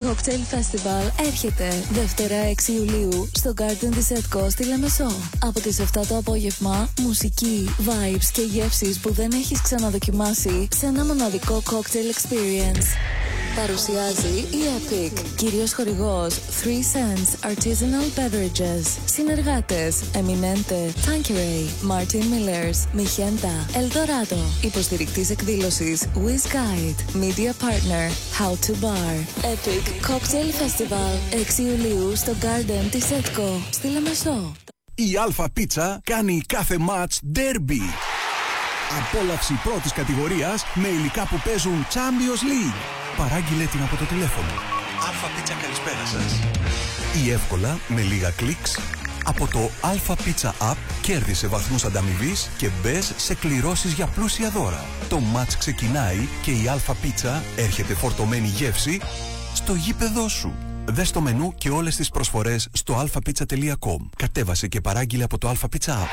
Cocktail Festival έρχεται Δευτέρα 6 Ιουλίου στο Garden της Edco στη Λεμεσό. Από τις 7 το απόγευμα, μουσική, vibes και γεύσεις που δεν έχεις ξαναδοκιμάσει σε ένα μοναδικό cocktail experience. Παρουσιάζει η Epic, κύριος χορηγός 3 Cents Artisanal Beverages. Συνεργάτες Eminente, Tanqueray, Martin Millers, Mijenta, Eldorado. Υποστηρικτής εκδήλωσης Wiz Guide. Media Partner How to Bar. Epic Cocktail Festival 6 Ιουλίου στο Garden της Edco στη Λεμεσό. Η Αλφα Πίτσα κάνει κάθε μάτς derby. Απόλαυση πρώτης κατηγορίας με υλικά που παίζουν Champions League. Παράγγειλε την από το τηλέφωνο. Αλφα Πίτσα, καλησπέρα σας. Ή εύκολα με λίγα κλικς από το Αλφα Πίτσα App κέρδισε βαθμούς ανταμοιβής και μπες σε κληρώσεις για πλούσια δώρα. Το μάτς ξεκινάει και η Αλφα Πίτσα έρχεται φορτωμένη γεύση στο γήπεδό σου. Δες το μενού και όλες τις προσφορές στο alphapizza.com. Κατέβασε και παράγγειλε από το Αλφα Πίτσα App.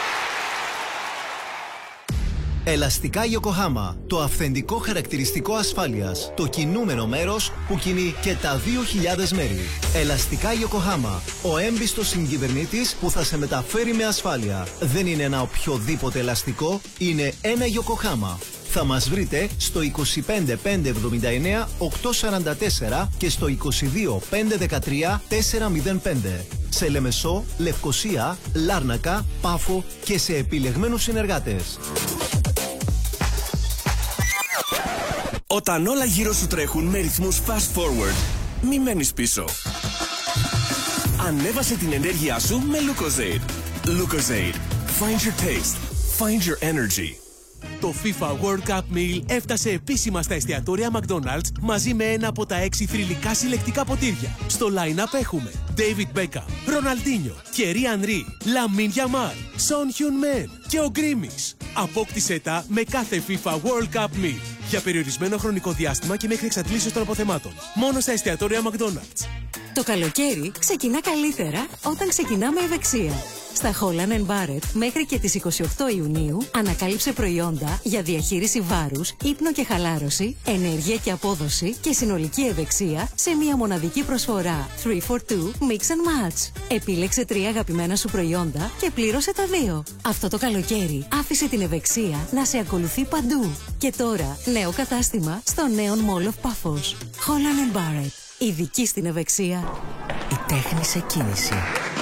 Ελαστικά Yokohama. Το αυθεντικό χαρακτηριστικό ασφάλειας. Το κινούμενο μέρος που κινεί και τα 2.000 μέρη. Ελαστικά Yokohama. Ο έμπιστος συγκυβερνήτης που θα σε μεταφέρει με ασφάλεια. Δεν είναι ένα οποιοδήποτε ελαστικό, είναι ένα Yokohama. Θα μας βρείτε στο 25 579 844 και στο 22 513 405. Σε Λεμεσό, Λευκοσία, Λάρνακα, Πάφο και σε επιλεγμένους συνεργάτες. Όταν όλα γύρω σου τρέχουν με ρυθμούς fast forward, μη μένεις πίσω. Ανέβασε την ενέργειά σου με Lucozade. Lucozade. Find your taste. Find your energy. Το FIFA World Cup Meal έφτασε επίσημα στα εστιατόρια McDonald's μαζί με ένα από τα 6 θρυλικά συλλεκτικά ποτήρια. Στο line-up έχουμε David Beckham, Ronaldinho, Thierry Henry, Lamine Yamal, Son Heung-min και ο Grimis. Απόκτησέ τα με κάθε FIFA World Cup Meal για περιορισμένο χρονικό διάστημα και μέχρι εξαντλήσεως των αποθεμάτων. Μόνο στα εστιατόρια McDonald's. Το καλοκαίρι ξεκινά καλύτερα όταν ξεκινά με ευεξία. Στα Holland & Barrett μέχρι και τις 28 Ιουνίου ανακάλυψε προϊόντα για διαχείριση βάρους, ύπνο και χαλάρωση, ενέργεια και απόδοση και συνολική ευεξία σε μια μοναδική προσφορά 3for2 Mix and Match. Επίλεξε 3 αγαπημένα σου προϊόντα και πλήρωσε τα 2. Αυτό το καλοκαίρι άφησε την ευεξία να σε ακολουθεί παντού. Και τώρα νέο κατάστημα στο νέο Mall of Paphos. Holland & Barrett. Ειδική στην ευεξία. Η τέχνη σε κίνηση.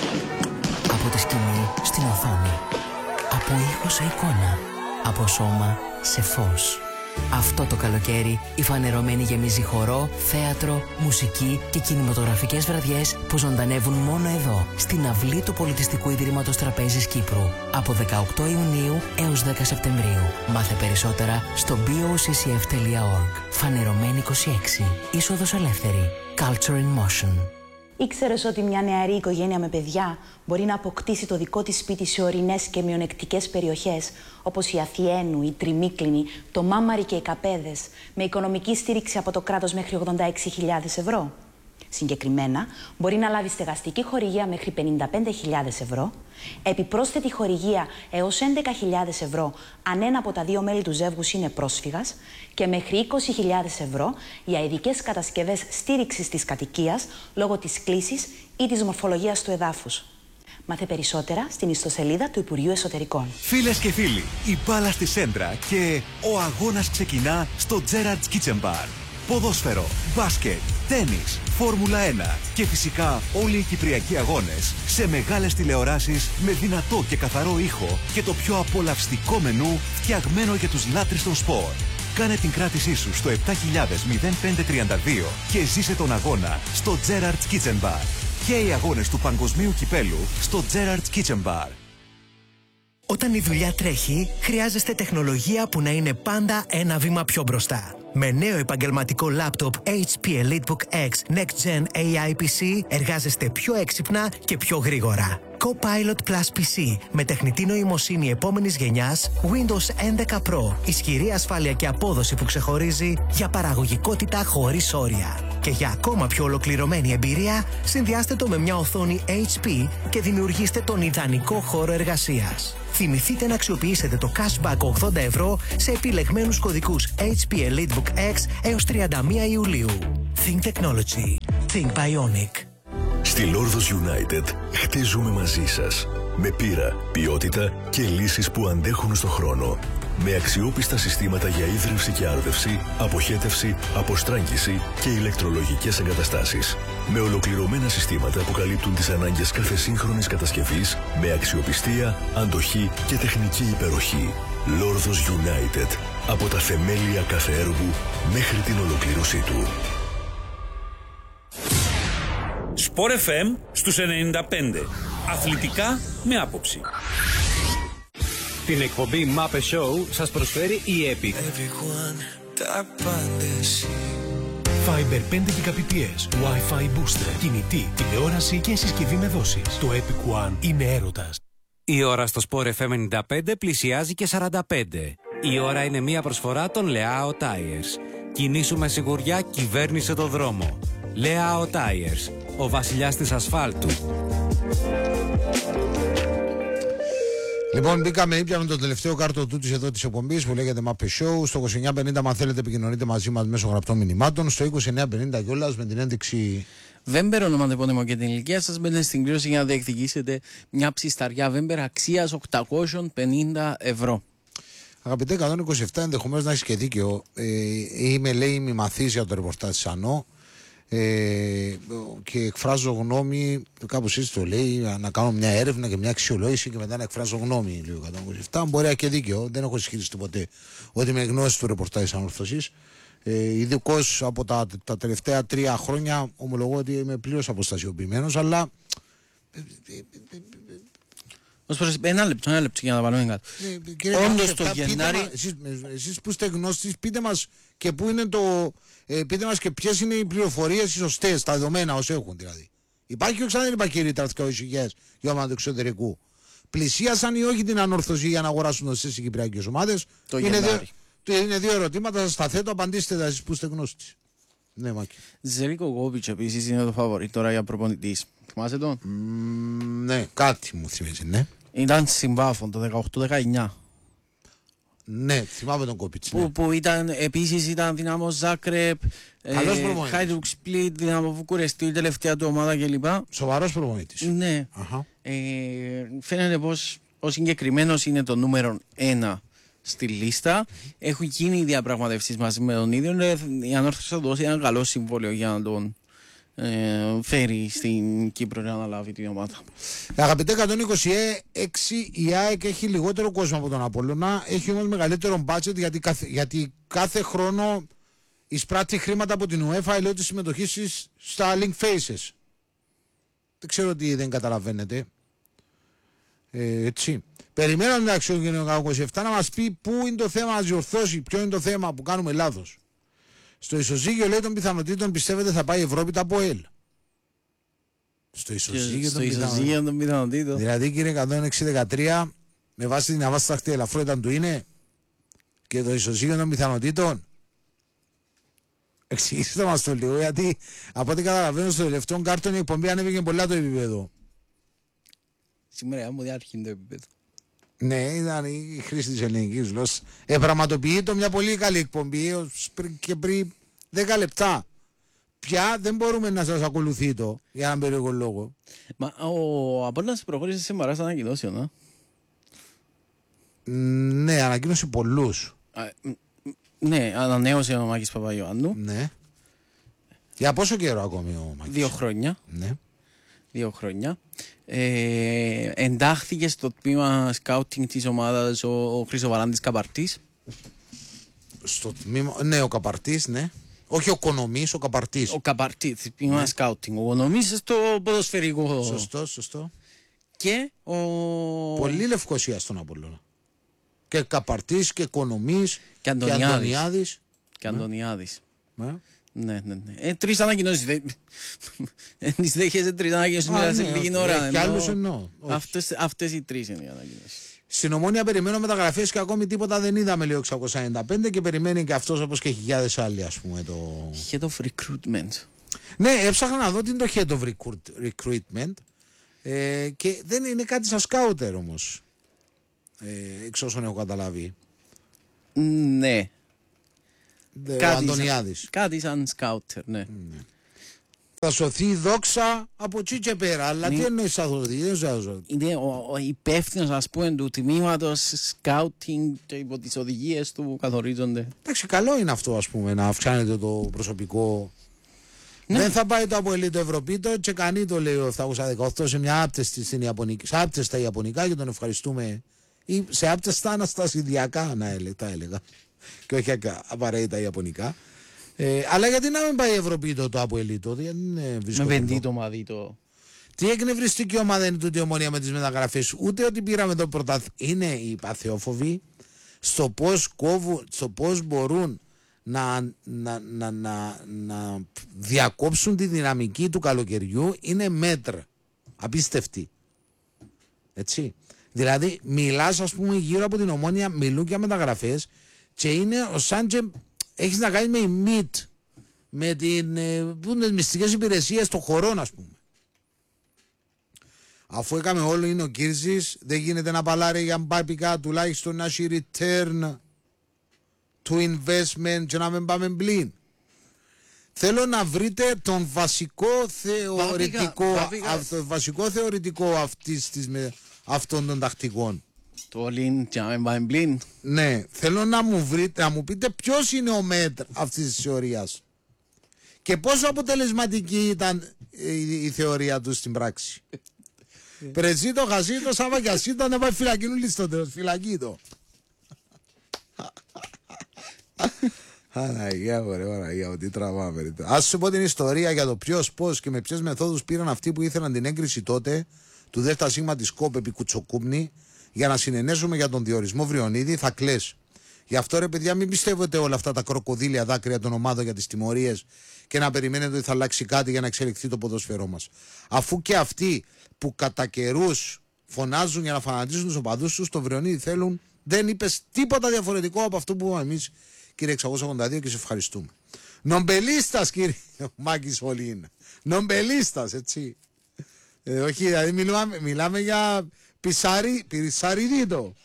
Από τη σκηνή στην οθόνη. Από ήχο σε εικόνα. Από σώμα σε φως. Αυτό το καλοκαίρι η Φανερωμένη γεμίζει χορό, θέατρο, μουσική και κινηματογραφικές βραδιές που ζωντανεύουν μόνο εδώ, στην αυλή του Πολιτιστικού Ιδρύματος Τραπέζης Κύπρου. Από 18 Ιουνίου έως 10 Σεπτεμβρίου. Μάθε περισσότερα στο boccf.org. Φανερωμένη 26. Είσοδος ελεύθερη. Culture in Motion. Ήξερες ότι μια νεαρή οικογένεια με παιδιά μπορεί να αποκτήσει το δικό της σπίτι σε ορεινές και μειονεκτικές περιοχές όπως η Αθιένου, η Τριμίκλινη, το Μάμαρι και οι Καπέδες με οικονομική στήριξη από το κράτος μέχρι 86.000 ευρώ. Συγκεκριμένα, μπορεί να λάβει στεγαστική χορηγία μέχρι 55.000 ευρώ, επιπρόσθετη χορηγία έως 11.000 ευρώ αν ένα από τα 2 μέλη του ζεύγους είναι πρόσφυγας και μέχρι 20.000 ευρώ για ειδικές κατασκευές στήριξης της κατοικίας λόγω της κλίσης ή της μορφολογίας του εδάφους. Μάθε περισσότερα στην ιστοσελίδα του Υπουργείου Εσωτερικών. Φίλες και φίλοι, η μπάλα στη σέντρα και ο αγώνας ξεκινά στο Gerard's Kitchen Bar. Ποδόσφαιρο, μπάσκετ, τένις, Φόρμουλα 1 και φυσικά όλοι οι κυπριακοί αγώνες σε μεγάλες τηλεοράσεις με δυνατό και καθαρό ήχο και το πιο απολαυστικό μενού φτιαγμένο για τους λάτρεις των σπορ. Κάνε την κράτησή σου στο 7000-0532 και ζήσε τον αγώνα στο Gerard's Kitchen Bar. Και οι αγώνες του Παγκοσμίου Κυπέλου στο Gerard's Kitchen Bar. Όταν η δουλειά τρέχει, χρειάζεστε τεχνολογία που να είναι πάντα ένα βήμα πιο μπροστά. Με νέο επαγγελματικό λάπτοπ HP EliteBook X Next Gen AI PC εργάζεστε πιο έξυπνα και πιο γρήγορα. Copilot Plus PC με τεχνητή νοημοσύνη επόμενης γενιάς, Windows 11 Pro, ισχυρή ασφάλεια και απόδοση που ξεχωρίζει για παραγωγικότητα χωρίς όρια. Και για ακόμα πιο ολοκληρωμένη εμπειρία, συνδυάστε το με μια οθόνη HP και δημιουργήστε τον ιδανικό χώρο εργασίας. Θυμηθείτε να αξιοποιήσετε το cashback 80 ευρώ σε επιλεγμένους κωδικούς HP EliteBook X έως 31 Ιουλίου. Think Technology. Think Bionic. Στη Lordos United χτίζουμε μαζί σας. Με πείρα, ποιότητα και λύσεις που αντέχουν στο χρόνο. Με αξιόπιστα συστήματα για ίδρυυση και άρδευση, αποχέτευση, αποστράγγιση και ηλεκτρολογικές εγκαταστάσεις. Με ολοκληρωμένα συστήματα που καλύπτουν τις ανάγκες κάθε σύγχρονης κατασκευής, με αξιοπιστία, αντοχή και τεχνική υπεροχή. Lordos United. Από τα θεμέλια κάθε έργου μέχρι την ολοκλήρωσή του. Sport FM στους 95. Αθλητικά με άποψη. Την εκπομπή Muppet Show σας προσφέρει η Epic. Fiber 5 Gbps, Wi-Fi booster, κινητή, τηλεόραση και συσκευή με δόσεις. Το Epic One είναι έρωτας. Η ώρα στο Sport FM 95 πλησιάζει και 45. Η ώρα είναι μια προσφορά των Leao Tires. Κινήσου με σιγουριά, κυβέρνησε το δρόμο. Leao Tires, ο βασιλιάς της ασφάλτου. Λοιπόν, μπήκαμε ήπια με το τελευταίο κάρτο τούτης εδώ της εκπομπής που λέγεται Muppet Show. Στο 2950, αν θέλετε, επικοινωνείτε μαζί μας μέσω γραπτών μηνυμάτων. Στο 2950 κιόλας με την ένδειξη Βέμπερ, ονοματεπώνυμο και την ηλικία σας. Μπαίνετε στην κλήρωση για να διεκδικήσετε μια ψισταριά Βέμπερ αξίας 850 ευρώ. Αγαπητέ 127, ενδεχομένως να έχεις και δίκαιο. Είμαι, λέει, μη μαθής για το ρεπορτάζ της ΑΝΟ. Και εκφράζω γνώμη, κάπως έτσι το λέει, να κάνω μια έρευνα και μια αξιολόγηση και μετά να εκφράζω γνώμη, λέει ο 127. Μπορεί να και δίκαιο, δεν έχω ισχυριστεί ποτέ ότι με γνώση του ρεπορτάζ της ανόρθωσης. Ειδικώς από τα τελευταία 3 χρόνια ομολογώ ότι είμαι πλήρως αποστασιοποιημένος, αλλά ένα λεπτό για να βάλουμε κάτω. Όντως το Γενάρη. Εσείς που είστε γνώστης, πείτε μας και πού είναι το. Πείτε μας και ποιες είναι οι πληροφορίες οι σωστές, τα δεδομένα όσοι έχουν δηλαδή. Υπάρχει όχι σαν δεν υπάρχει ρήτρα οδηγίες για ομάδα του εξωτερικού. Πλησίασαν ή όχι την ανόρθωση για να αγοράσουν οσίες οι κυπριακές ομάδες. Είναι δύο ερωτήματα, σας τα θέτω, απαντήστε τα εσείς που είστε γνώστης. Ναι, Μάκη. Ζέλικο Γκόβιτς επίσης είναι το φαβορί τώρα για προπονητής. Θυμάσαι τον? Ναι, κάτι μου θυμίζει, ναι. Ήταν συμβάφων το 18-19. Ναι, θυμάμαι τον Κόπιτς. Που ήταν, επίσης ήταν Δυνάμο Ζάκρεπ, Χάιντρουκ Σπλίτ, Δυνάμο Βουκουρεστή, η τελευταία του ομάδα κλπ. Σοβαρός προπονητής. Ναι. Φαίνεται πως ο συγκεκριμένος είναι το νούμερο 1 στη λίστα. Έχουν γίνει οι διαπραγματεύσεις μαζί με τον ίδιο. Η ανόρθωση θα δώσει ένα καλό συμβόλαιο για να τον φέρει στην Κύπρο να αναλάβει την ομάδα. Αγαπητέ 126, η ΑΕΚ έχει λιγότερο κόσμο από τον Απόλλωνα, έχει όμως μεγαλύτερο μπάτσετ γιατί κάθε χρόνο εισπράττει χρήματα από την UEFA λέω τη συμμετοχή στα Link Faces. Δεν ξέρω τι δεν καταλαβαίνετε. Έτσι. Περιμέναμε την αξιόγενο 27 να μας πει πού είναι το θέμα, να διορθώσει, ποιο είναι το θέμα που κάνουμε λάθος. Στο ισοζύγιο, λέει, των πιθανότητων πιστεύετε θα πάει η Ευρώπη τα ΠΟΕΛ. Στο ισοζύγιο των πιθανότητων. Δηλαδή, κύριε 106-13, με βάση την αβάσταχτη ελαφρότητα του είναι και το ισοζύγιο των πιθανότητων. Εξηγήστε μας το λίγο, γιατί από ό,τι καταλαβαίνω στο τελευταίο κάρτον η εκπομπή ανέβηκε πολλά το επίπεδο. Σήμερα μου διάρχει το επίπεδο. Ναι, ήταν η χρήση της ελληνικής γλώσσας. Πραγματοποιεί το μια πολύ καλή εκπομπή και πριν 10 λεπτά. Πια δεν μπορούμε να σας ακολουθεί το για έναν περίεργο λόγο. Μα ο Απόλλωνας προχώρησε σε μαράς ανακοινώσεων, Ναι, ανακοίνωσε πολλούς. Ναι, ανανέωσε ο Μάκης Παπαγιωάννου. Ναι. Για πόσο καιρό ακόμη ο Μάκης? 2 χρόνια. Ναι. 2 χρόνια. Εντάχθηκε στο τμήμα σκάουτινγκ της ομάδας ο Χρυσοβαράντης Καπαρτής. Στο τμήμα, ναι, ο Καπαρτής, ναι. Όχι ο Κονομής, ο Καπαρτής. Ο Καπαρτής, τμήμα σκάουτινγκ. Ο Κονομής στο ποδοσφαιρικό. Σωστό. Και ο... Πολύ Λευκοσία στον Απόλλωνα. Και Καπαρτής και Κονομής και Αντωνιάδης. Και Αντωνιάδης. Ναι. 3 ανακοινώσεις. Δεν τις δέχεσαι 3 ανακοινώσεις μέσα σε λίγη ώρα. Και άλλους εννοώ. Αυτές οι 3 είναι οι ανακοινώσεις. Στην Ομόνια περιμένω μεταγραφές και ακόμη τίποτα δεν είδαμε, λέει ο 695, και περιμένει και αυτός όπως και χιλιάδες άλλοι, ας πούμε. Το Head of Recruitment. Ναι, έψαχνα να δω τι είναι το Head of Recruitment και δεν είναι κάτι σαν σκάουτερ όμως, εξ όσων έχω καταλάβει. Ναι. Ο Αντωνιάδης. Κάτι σαν σκάουτερ, ναι. Θα σωθεί η δόξα από εκεί και πέρα. Αλλά τι εννοείς θα σωθεί? Είναι ο υπεύθυνος, ας πούμε, του τμήματος σκάουτινγκ και υπό τις οδηγίες του καθορίζονται. Εντάξει, καλό είναι αυτό, ας πούμε, να αυξάνεται το προσωπικό. Ναι. Δεν θα πάει το από το Ευρωπίτο και κανεί το λέει ο 718 σε μια άπτεστη στην Ιαπωνική. Σε άπτεστα Ιαπωνικά και τον ευχαριστούμε. Ή σε άπτεστα αναστασιδιακά, τα έλεγα. Και όχι απαραίτητα Ιαπωνικά. Αλλά γιατί να μην πάει Ευρωπίτο το Αποελίτο? Με πεντήτο μαδίτο. Τι εκνευριστική ομάδα είναι τούτη η Ομόνια με τις μεταγραφές? Ούτε ότι πήραμε το πρωτάθλημα. Είναι οι παθεόφοβοι στο πώς μπορούν να διακόψουν τη δυναμική του καλοκαιριού. Είναι μέτρα. Απίστευτη. Έτσι. Δηλαδή μιλάς, ας πούμε, γύρω από την Ομόνια, μιλούν για μεταγραφές και είναι σαν και έχεις να κάνεις με η ΜΙΤ, με τις μυστικές υπηρεσίες των χωρών, ας πούμε. Αφού έκαμε όλο είναι ο Κύρζης, δεν γίνεται να παλάρει για μπάπικα, τουλάχιστον να έχει return to investment και να μην πάμε μπλήν. Θέλω να βρείτε τον βασικό θεωρητικό αυτών των τακτικών. Το all-in και να μην πάμε μπλήν. Ναι, θέλω να μου πείτε ποιος είναι ο μέτρ αυτής της θεωρίας και πόσο αποτελεσματική ήταν η θεωρία του στην πράξη. Πρεζίτο, χασίτο, σαβακιασίτο, να πάει φυλακινούλη στο τέλος. Φυλακίτο. Αναγία, ωραία, ότι τραβάμε. Ας σου πω την ιστορία για το ποιος, πώς και με ποιες μεθόδους πήραν αυτοί που ήθελαν την έγκριση τότε του ΔΣ της ΚΟΠ επί Κουτσοκούμνη για να συνενέσουμε για τον διορισμό Βριονίδη. Θα κλαις. Γι' αυτό, ρε παιδιά, μην πιστεύετε όλα αυτά τα κροκοδίλια δάκρυα των ομάδων για τις τιμωρίες και να περιμένετε ότι θα αλλάξει κάτι για να εξελιχθεί το ποδόσφαιρό μας. Αφού και αυτοί που κατά καιρούς φωνάζουν για να φανατίζουν τους οπαδούς τους, το Βριονίδη θέλουν, δεν είπες τίποτα διαφορετικό από αυτό που είπαμε εμείς, κύριε 682, και σε ευχαριστούμε. Νομπελίστας, κύριε Μάκης Ολίν. Νομπελίστας, έτσι. Όχι, δηλαδή μιλάμε για πισαριδίτο.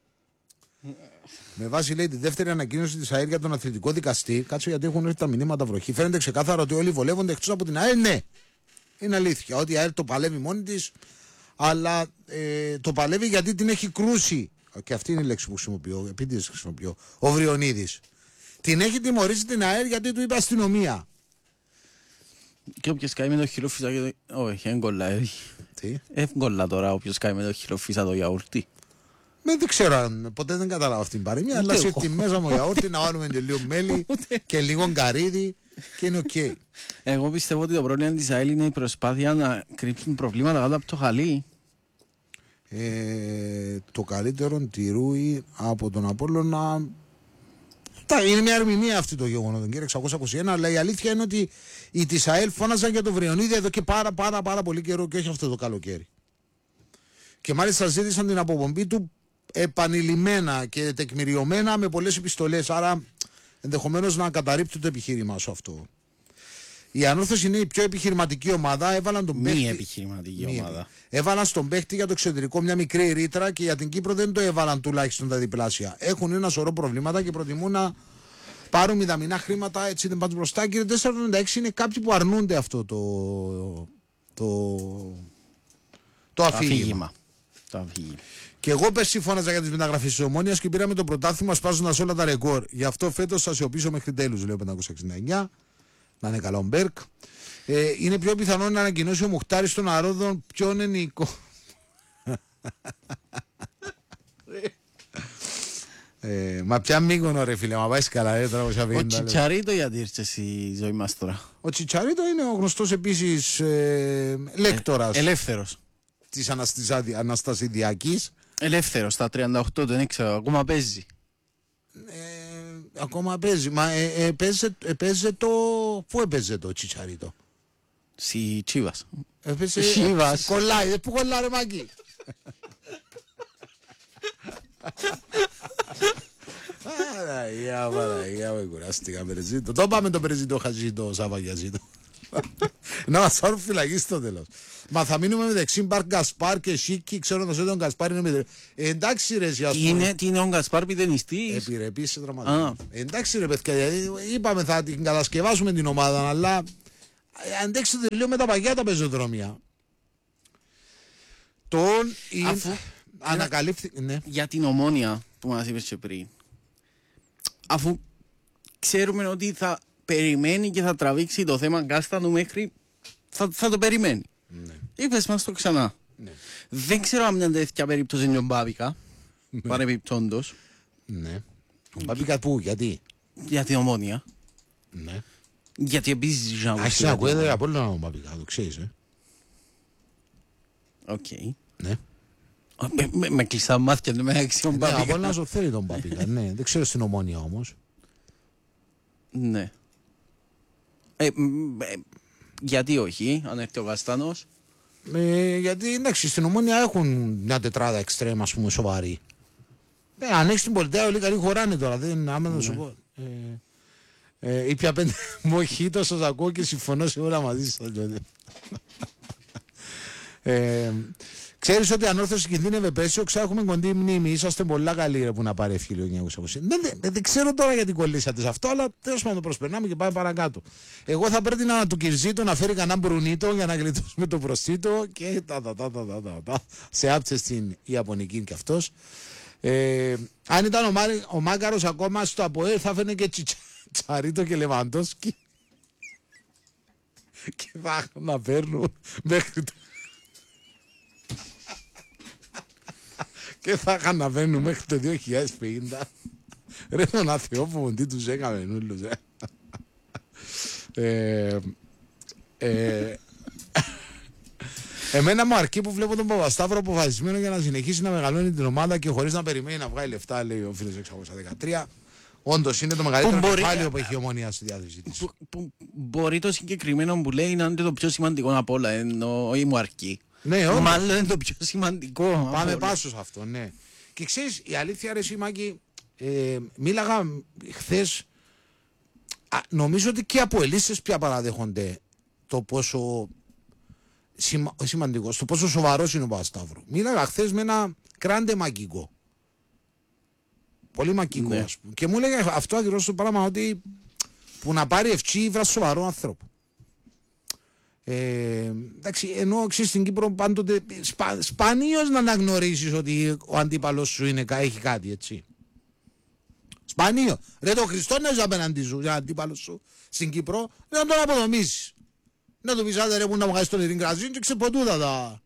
Με βάση, λέει, τη δεύτερη ανακοίνωση της ΑΕΡ για τον αθλητικό δικαστή, κάτσε γιατί έχουν έρθει τα μηνύματα βροχή. Φαίνεται ξεκάθαρα ότι όλοι βολεύονται εκτός από την ΑΕΡ. Ναι, είναι αλήθεια ότι η ΑΕΡ το παλεύει μόνη της, αλλά το παλεύει γιατί την έχει κρούσει. Και αυτή είναι η λέξη που χρησιμοποιώ, επίτηδες χρησιμοποιώ. Ο Βριονίδης. Την έχει τιμωρήσει την ΑΕΡ γιατί του είπε αστυνομία. Και όποιος κάνει με το χειροφύσα και το... Όχι, έγκολα. Τι? Εύκολα τώρα όποιος κάνει με το χειροφύσα το γιαούρτι. Δεν ξέρω αν ποτέ δεν κατάλαβα αυτήν την παροιμία, αλλά σε τη μέσα μου γιαούρτι να βάλουμε και λίγο μέλι και λίγο καρύδι και είναι οκ. Εγώ πιστεύω ότι το πρόβλημα της ΑΕΛ είναι η προσπάθεια να κρύψουν προβλήματα κάτω από το χαλί. Το καλύτερο τηρούει από τον Απόλλωνα. Είναι μια ερμηνεία αυτή το γεγονό, τον κύριε 621, αλλά η αλήθεια είναι ότι οι της ΑΕΛ φώναζαν για τον Βριονίδη εδώ και πάρα πολύ καιρό και όχι αυτό το καλοκαίρι. Και μάλιστα ζήτησαν την αποπομπή του επανειλημμένα και τεκμηριωμένα με πολλές επιστολές, άρα ενδεχομένως να καταρρίπτει το επιχείρημά σου αυτό. Η Ανόρθωση είναι η πιο επιχειρηματική ομάδα. Έβαλαν τον παίχτη. Επιχειρηματική ομάδα. Έβαλαν στον παίχτη για το εξωτερικό μια μικρή ρήτρα και για την Κύπρο δεν το έβαλαν τουλάχιστον τα διπλάσια. Έχουν ένα σωρό προβλήματα και προτιμούν να πάρουν μηδαμινά χρήματα, έτσι δεν πάνε μπροστά. Και το 496 είναι κάποιοι που αρνούνται αυτό το αφήγημα. Και εγώ πέρσι φώναζα για τις μεταγραφές της Ομόνιας και πήραμε το πρωτάθλημα σπάζοντας όλα τα ρεκόρ. Γι' αυτό φέτος θα σιωπήσω μέχρι τέλους, λέω 569. Να είναι καλά ο Μπέρκ. Είναι πιο πιθανό να ανακοινώσει ο Μουχτάρης των Αρόδων ποιον είναι η Μα πια Μύκονο ρε φίλε, μα πάει καλά. Ο Τσιτσαρίτο γιατί ήρθε στη ζωή μας τώρα? Ο Τσιτσαρίτο είναι ο γνωστός επίσης λέκτορας. Ελεύθερος. Της Αναστασιδιακής. Ελεύθερος, στα 38 δεν ξέρω, ακόμα παίζει. Ακόμα παίζει. Μα έπαιζε το... Πού έπαιζε το Τσιτσαρίτο? Στη Τσίβας. Τσίβας. Κολλάει. Πού κολλάει ρε Μάκη? Παραγία με κουράστηκα Περεζίτο. Το πάμε το Περεζίτο Χαζίτο Σαββαγιαζίτο. Να μας πάρουν φυλακή στο τέλος. Μα θα μείνουμε μεταξύ Μπαρ Γκασπάρ και Σίκη. Ξέρω να σου τον Γκασπάρ είναι με... Εντάξει ρε εσύ ας πούμε. Τι είναι ο Γκασπάρ πιδενιστής? Επιρρεπής σε τραυματισμό. Εντάξει ρε παιδιά, είπαμε θα την κατασκευάσουμε την ομάδα, αλλά αντέξτε λίγο με τα παγιά τα πεζοδρόμια. Αφού ανακαλύφθηκε. Ναι. Για την Ομόνια που μας είπες και πριν. Αφού ξέρουμε ότι θα περιμένει και θα τραβήξει το θέμα Κάστανου μέχρι. Θα το περιμένει. Ναι. Είπες μας το ξανά. Ναι. Δεν ξέρω αν μια τέτοια περίπτωση είναι ο Μπάβικα. Παρεμπιπτόντως. Ναι. Ο Μπάβικα πού, γιατί? Για την Ομόνια. Ναι. Γιατί επίσης ζητάμε. Άρχισε να ακούγεται από όλο ο Μπάβικα, το ξέρεις, Οκ. Ναι. Με κλειστά μάτια με αξιόν Μπάβικα. Ναι, από όλο να σου θέλει τον Μπάβικα, ναι. Δεν ξέρω στην Ομόνια όμως. Ναι. Γιατί όχι, αν έρθει ο Καστάνος. Γιατί εντάξει, στην Ομόνια έχουν μια τετράδα εξτρέμ, ας πούμε, σοβαρή. Αν έχεις την πολιτεία, όλοι καλοί χωράνε τώρα. Δεν, άμα να σου πω. Ήπια 5 μοχίτο, σας ακούω και συμφωνώ σίγουρα μαζί σας. Ξέρεις ότι ανόρθωση κινδύνευε πέσει, έχουμε κοντή μνήμη. Είσαστε πολλά καλοί ρε, που να πάρει ευχή 1920. Δεν ξέρω τώρα γιατί κολλήσατε σε αυτό, αλλά τέλος πάντων το προσπερνάμε και πάμε παρακάτω. Εγώ θα πρέπει να του Κυρζίτο να φέρει κανένα μπρουνίτο για να γλιτώσουμε το προστίτο και σε άψε στην Ιαπωνική κι αυτός. Αν ήταν ο Μάκαρος ακόμα στο ΑΠΟΕΛ θα φέρνε και Τσαρίτο και Λεβαντόσκι και θα να παίρνουν μέχρι το... και θα είχαν να παίρνουν μέχρι το 2050. Ρε τον αθεόφοβον τι τους έκαμε νουλούς. Εμένα μου αρκεί που βλέπω τον Παπασταύρο αποφασισμένο για να συνεχίσει να μεγαλώνει την ομάδα και χωρίς να περιμένει να βγάλει λεφτά, λέει ο φίλος 613. Όντως είναι το μεγαλύτερο κεφάλαιο που έχει η Ομονία στη διάθεσή της. Μπορεί το συγκεκριμένο που λέει να είναι το πιο σημαντικό από όλα, όχι μου αρκεί. Ναι, όχι. Μάλλον είναι το πιο σημαντικό. Πάμε πάσο σε αυτό, ναι. Και ξέρεις, η αλήθεια ρε Σιμάκη, μίλαγα χθες, νομίζω ότι και οι αποελίστες πια παραδέχονται το πόσο σημαντικό, το πόσο σοβαρός είναι ο Παπασταύρου. Μίλαγα χθες με ένα κράντε μακικό. Πολύ μακικό, ναι. Ας πούμε. Και μου έλεγε αυτό ακριβώς το πράγμα, ότι που να πάρει ευκή βρας σοβαρό άνθρωπο. Εντάξει, ενώ ξέρεις στην Κύπρο πάντοτε σπανίως να αναγνωρίσεις ότι ο αντίπαλος σου έχει κάτι, έτσι. Σπανίο. Ρε το Χριστόνιος απέναντι σου, για αντίπαλο σου στην Κύπρο, να τον αποδομήσεις. Να του πεις άντε ρε που να μου χάσεις τον Ειρηνγκραζίν και ξεποτούτα τα...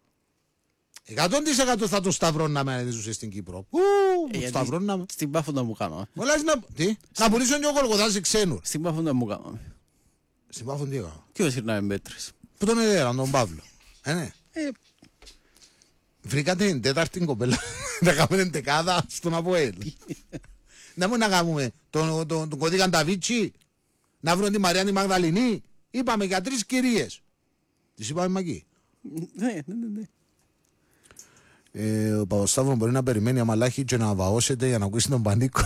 100% θα το σταυρώναμε αν ζούσε στην Κύπρο. Σταυρώναμε. Στην Πάφο να μου κάναμε. Να πουλήσουν και ο Γολγοθάς ξένου. Στην Πάφο να μου κάναμε. Στην Πάφο τι έκανα. Και όσοι να εμπέτρες. Πού τον έδεραν τον Παύλο. Ναι. Βρήκατε την τέταρτη κοπέλα. Να κάνουμε την δεκάδα στον ΑΠΟΕΛ. Να μην να κάνουμε τον Κωδίκαν Ταβίτσι. Να βρουν τη Μαριάννη Μαγδαληνή. Είπαμε για 3 κυρίες. Τις είπαμε μακί. Ναι. Ο Παπασταύρου μπορεί να περιμένει αμαλάχη και να βαώσετε για να ακούσει τον πανίκο.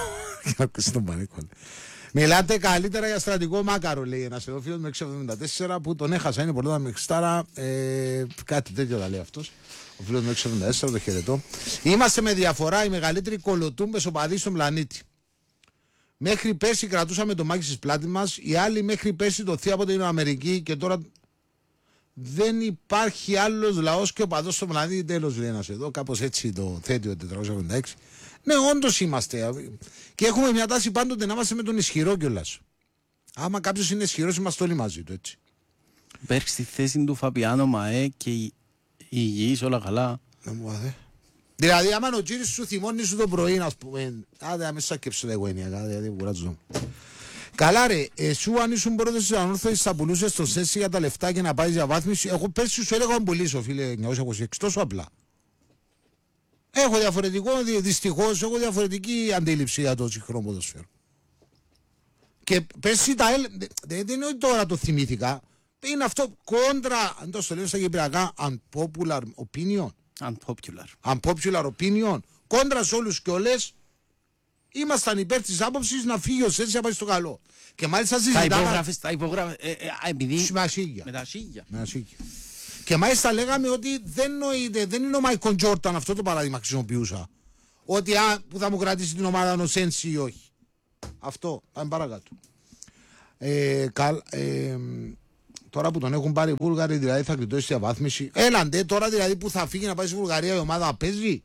Μιλάτε καλύτερα για στρατικό Μάκαρο, λέει ένας εδώ φίλος με 674 που τον έχασα. Είναι πολύ με Χριστάρα. Κάτι τέτοιο θα λέει αυτός. Ο φίλος με 674, το χαιρετώ. Είμαστε με διαφορά οι μεγαλύτεροι κολοτούμπες οπαδοί στον πλανήτη. Μέχρι πέρσι κρατούσαμε το μάκι στις πλάτη μας. Οι άλλοι μέχρι πέρσι το θεία από την Αμερική και τώρα δεν υπάρχει άλλος λαός και οπαδός στον πλανήτη. Τέλος λέει ένας εδώ. Κάπως έτσι το θέτει ο 456. Ναι, όντως είμαστε. Και έχουμε μια τάση πάντοτε να είμαστε με τον ισχυρό κιόλας. Άμα κάποιος είναι ισχυρός, είμαστε όλοι μαζί του, έτσι. Μπέρχει στη θέση του Φαπιάνο Μαέ και η υγιής όλα καλά. Δεν μου βάθε. Δηλαδή, άμα ο κύριος σου θυμώνει σου το πρωί, ας πούμε. Άντε, να με σάκεψε τα εγωένεια, γιατί κουράζω. Καλά, ρε, εσύ αν ήσουν πρώτος της ανόρθωσης, θα πουλούσες το σέσι για τα λεφτά και να πάει για βάθμιση. Εγώ πέρσι σου έλεγα να πουλήσω, φίλε, 926, τόσο απλά. Έχω διαφορετικό, δυστυχώς, έχω διαφορετική αντίληψη για το σύγχρονο ποδοσφαίρο. Και πέρσι δεν είναι ότι τώρα το θυμήθηκα. Είναι αυτό κόντρα, αν το λέω στα κυπριακά, unpopular opinion. Unpopular opinion. Κόντρα σε όλους και όλες, ήμασταν υπέρ της άποψης να φύγει ο Σένσια να πάει στο καλό. Και μάλιστα συζητάμε. Τα υπογράφες, επειδή... Με ασίγια. Με τα ασίγια. Και μάλιστα λέγαμε ότι δεν είναι ο Μάικον Τζόρταν, αυτό το παράδειγμα χρησιμοποιούσα. Ότι που θα μου κρατήσει την ομάδα ο Σένσι ή όχι. Αυτό, πάμε παρακάτω. Τώρα που τον έχουν πάρει οι Βούλγαροι, δηλαδή θα γλιτώσει διαβάθμιση. Έλαντε τώρα δηλαδή που θα φύγει να πάει στη Βουλγαρία η ομάδα παίζει.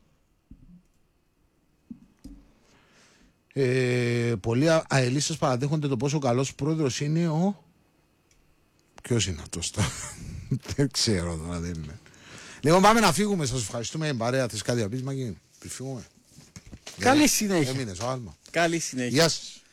Πολλοί αελίστες παραδέχονται το πόσο καλός πρόεδρος είναι ο... Ποιος είναι αυτός τώρα? Δεν ξέρω τώρα, δεν είναι. Λοιπόν, πάμε να φύγουμε. Σας ευχαριστούμε για την παρέα. Θες κάτι να πεις, Μαγκή? Φύγουμε. Καλή συνέχεια. Έμεινες ο Άλμα. Καλή συνέχεια. Γεια σας.